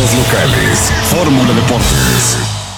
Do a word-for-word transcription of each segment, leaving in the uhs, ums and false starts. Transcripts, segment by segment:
Somos locales. Fórmula Deportes.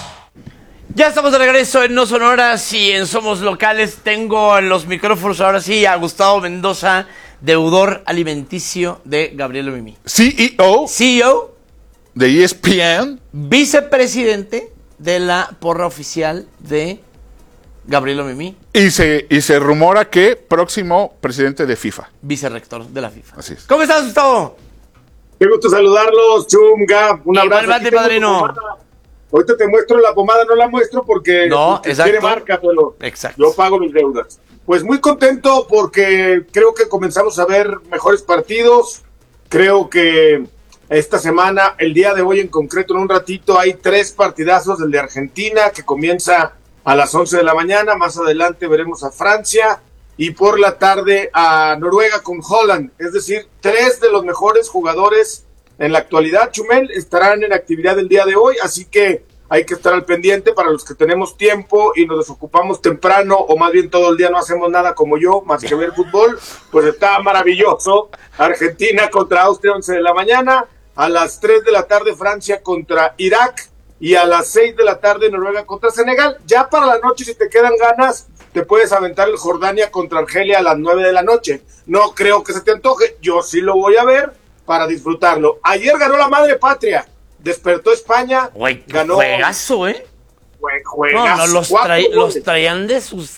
Ya estamos de regreso en No Sonoras y en Somos Locales. Tengo en los micrófonos ahora sí a Gustavo Mendoza, deudor alimenticio de Gabriel Mimi. C E O. C E O. De E S P N. Vicepresidente de la porra oficial de Gabriel Mimi. Y se, y se rumora que próximo presidente de FIFA. Vicerrector de la FIFA. Así es. ¿Cómo estás, Gustavo? Qué gusto saludarlos, Chum, Gab, un abrazo. Igualmente, padrino. Ahorita te muestro la pomada, no la muestro porque no, quiere marca, pero exacto. Yo pago mis deudas. Pues muy contento porque creo que comenzamos a ver mejores partidos. Creo que esta semana, el día de hoy en concreto, en un ratito, hay tres partidazos. El de Argentina, que comienza a las once de la mañana. Más adelante veremos a Francia. Y por la tarde a Noruega con Holland. Es decir, tres de los mejores jugadores en la actualidad, Chumel, estarán en actividad el día de hoy, así que hay que estar al pendiente para los que tenemos tiempo y nos desocupamos temprano, o más bien todo el día no hacemos nada como yo, más que ver fútbol. Pues está maravilloso. Argentina contra Austria, once de la mañana, a las tres de la tarde Francia contra Irak, y a las seis de la tarde Noruega contra Senegal. Ya para la noche, si te quedan ganas, te puedes aventar el Jordania contra Argelia a las nueve de la noche. No creo que se te antoje, yo sí lo voy a ver para disfrutarlo. Ayer ganó la madre patria, despertó España, Güey, ganó. Juegazo, ¿eh? Jue, juegazo. No, no, los, traí, los traían de sus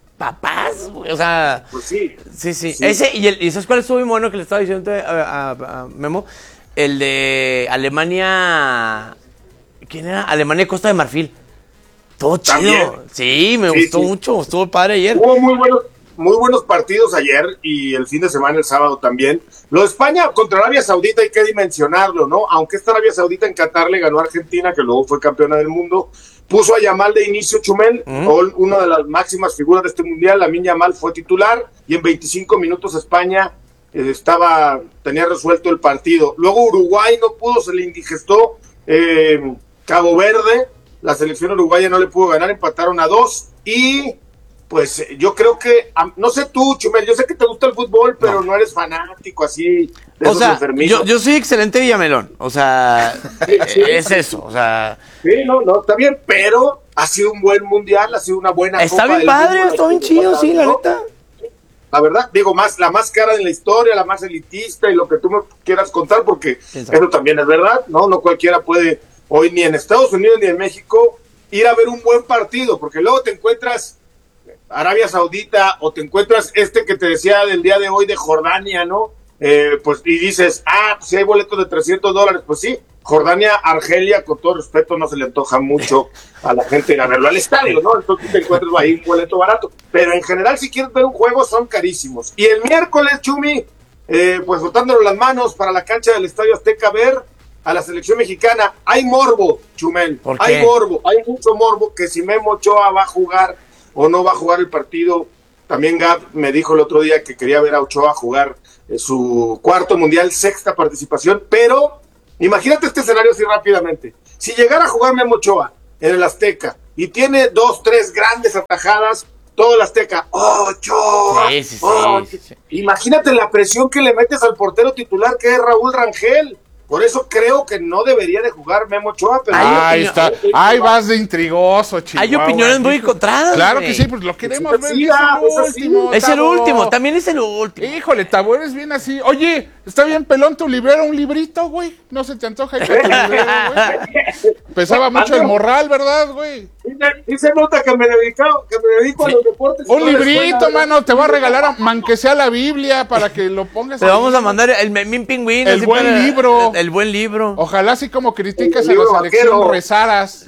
papás, güey. O sea, pues sí. Sí, sí. sí. Ese, y, el, y ¿sabes cuál estuvo muy bueno que le estaba diciendo a, a, a Memo? El de Alemania. ¿Quién era? Alemania Costa de Marfil. Todo chido. ¿También? Sí, me sí, gustó sí. mucho. Estuvo padre ayer. Hubo muy buenos, muy buenos partidos ayer y el fin de semana, el sábado también. Lo de España contra Arabia Saudita hay que dimensionarlo, ¿no? Aunque esta Arabia Saudita en Qatar le ganó a Argentina, que luego fue campeona del mundo, puso a Yamal de inicio, Chumel, uh-huh. una de las máximas figuras de este mundial. Lamine Yamal fue titular y en veinticinco minutos España eh, estaba tenía resuelto el partido. Luego Uruguay no pudo, se le indigestó eh, Cabo Verde, la selección uruguaya no le pudo ganar, empataron a dos y pues yo creo que, no sé tú, Chumel, yo sé que te gusta el fútbol, pero no, no eres fanático así de o esos sea, enfermizos. Yo, yo soy excelente Villamelón, o sea, sí, sí, es sí. eso, o sea. Sí, no, no, está bien, pero ha sido un buen mundial, ha sido una buena Está Copa bien padre, está bien chido, sí, la neta. La verdad, digo, más la más cara de la historia, la más elitista y lo que tú me quieras contar, porque eso también es verdad, ¿no? No cualquiera puede hoy ni en Estados Unidos ni en México ir a ver un buen partido, porque luego te encuentras Arabia Saudita o te encuentras este que te decía del día de hoy de Jordania, ¿no? Eh, pues y dices, ah, pues si hay boletos de trescientos dólares, pues sí, Jordania, Argelia, con todo respeto, no se le antoja mucho a la gente ir a verlo al estadio, ¿no? Entonces te encuentras ahí un boleto barato, pero en general si quieres ver un juego son carísimos. Y el miércoles, Chumi, eh, pues botándole las manos para la cancha del Estadio Azteca ver a la selección mexicana. Hay morbo, Chumel, hay morbo, hay mucho morbo que si Memo Ochoa va a jugar o no va a jugar el partido. También Gab me dijo el otro día que quería ver a Ochoa jugar eh, su cuarto mundial, sexta participación, pero imagínate este escenario así rápidamente. Si llegara a jugar Memo Ochoa en el Azteca y tiene dos, tres grandes atajadas, todo el Azteca, ¡Ochoa! Sí, sí, oh, sí, sí. Imagínate la presión que le metes al portero titular, que es Raúl Rangel. Por eso creo que no debería de jugar Memo Ochoa, pero ahí está, ahí vas de intrigoso, Chihuahua. Hay opiniones muy encontradas. Claro wey. que sí, pues lo queremos ver. Sí, es el pues último. Es el último, también es el último. Híjole, Tabo, eres bien así. Oye, está bien pelón tu librero, un librito, güey. No se te antoja ir con tu librero, güey. Pesaba mucho el morral, ¿verdad, güey? Y se nota que me dedico, que me dedico sí. a los deportes. Un librito, mano, te voy a regalar, a, man que sea la Biblia, para que lo pongas. Te vamos a mandar el Memín Pingüín. El buen para, libro. El, el buen libro. Ojalá así como criticas a la selección vaquero. Rezaras.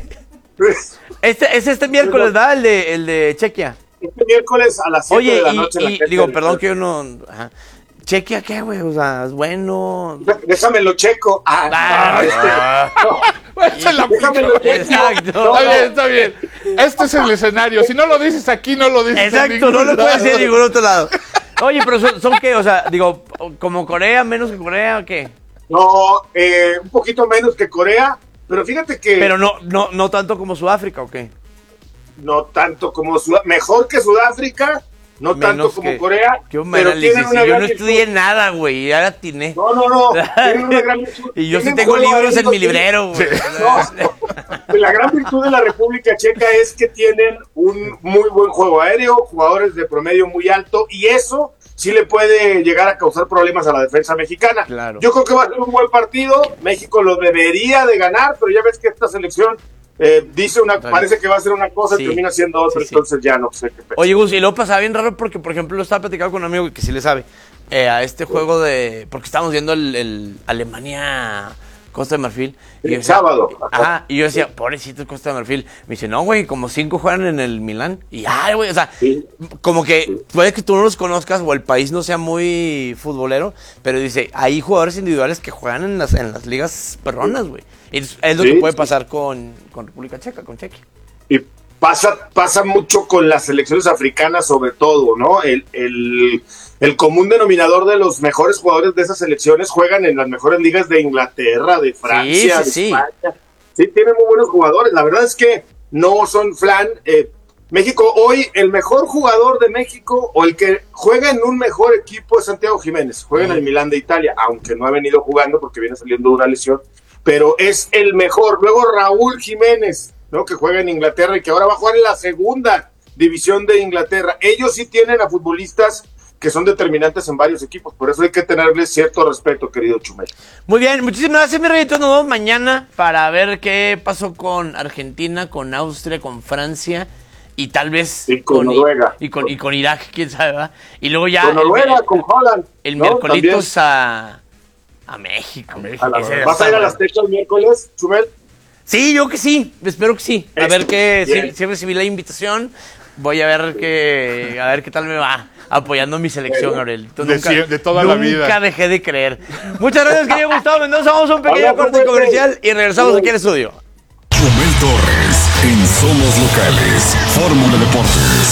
Este es este miércoles, ¿verdad? El de, el de Chequia. Este miércoles a las siete de la noche. Oye, y, y digo, perdón que yo no... Ajá. ¿Chequia qué, güey? O sea, es bueno... Déjame lo checo. Ah, ah, no, este... no. Déjame lo checo. Exacto. Está bien, está bien. Este es el escenario. Si no lo dices aquí, no lo dices Exacto, en ningún no lo puedes decir en lado. ningún otro lado. Oye, pero son, ¿son qué? O sea, digo, ¿como Corea, menos que Corea o qué? No, eh, un poquito menos que Corea, pero fíjate que... Pero no, no, no tanto como Sudáfrica, ¿o qué? No tanto como Sudáfrica, mejor que Sudáfrica, no tanto Menos como que- Corea, Qué un pero análisis. tienen una Yo gran no estudié virtud. nada, güey, y ahora atiné. No, no, no, tienen una gran virtud. Y yo sí Tienen tengo juego libros en aéreo, mi librero, güey. No, la gran virtud de la República Checa es que tienen un muy buen juego aéreo, jugadores de promedio muy alto, y eso sí le puede llegar a causar problemas a la defensa mexicana. Claro. Yo creo que va a ser un buen partido, México lo debería de ganar, pero ya ves que esta selección eh, dice una, Vale. parece que va a ser una cosa Sí. y termina siendo otra, Sí, sí. entonces ya no sé qué pensar. Oye, Gus, y luego pasaba bien raro porque, por ejemplo, estaba platicando con un amigo que sí le sabe eh, a este juego de... Porque estábamos viendo el, el Alemania... Costa de Marfil. Y El yo decía- sábado. Ajá, y yo decía, pobrecito Costa de Marfil. Me dice, no, güey, como cinco juegan en el Milán. Y, ay, güey, o sea, Sí. como que puede que tú no los conozcas o el país no sea muy futbolero, pero dice, hay jugadores individuales que juegan en las, en las ligas perronas, güey. Y es, es lo Sí, que puede sí. pasar con, con República Checa, con Chequia. Y pasa, pasa mucho con las selecciones africanas sobre todo, ¿no? El, el, el común denominador de los mejores jugadores de esas selecciones juegan en las mejores ligas de Inglaterra, de Francia, Sí, sí, de sí. España. Sí, tienen muy buenos jugadores. La verdad es que no son flan. Eh, México, hoy el mejor jugador de México o el que juega en un mejor equipo es Santiago Jiménez. Juega en el Milán de Italia, aunque no ha venido jugando porque viene saliendo de una lesión, pero es el mejor. Luego Raúl Jiménez, ¿no? Que juega en Inglaterra y que ahora va a jugar en la segunda división de Inglaterra. Ellos sí tienen a futbolistas que son determinantes en varios equipos, por eso hay que tenerles cierto respeto, querido Chumel. Muy bien, muchísimas gracias, mi reyito. Nos vemos mañana para ver qué pasó con Argentina, con Austria, con Francia y tal vez Y con I- Noruega. y con, y con Irak, quién sabe, ¿verdad? Y luego ya Con el- Noruega, el, con Holland. el ¿no? miércoles a, a México. México. A la- Ese ¿Vas a está ir a bueno. las techas el miércoles, Chumel? Sí, yo que sí, espero que sí. A Eso, ver qué, bien. si, si recibí la invitación, voy a ver qué, a ver qué tal me va apoyando mi selección, Bueno, Gabriel. Tú de sie- de toda la vida. Nunca dejé de creer. Muchas gracias, querido Gustavo Mendoza. Vamos a un pequeño Abrazo, corte fuerte. comercial y regresamos aquí al estudio. Chumel Torres en Somos Locales. Fórmula Deportes.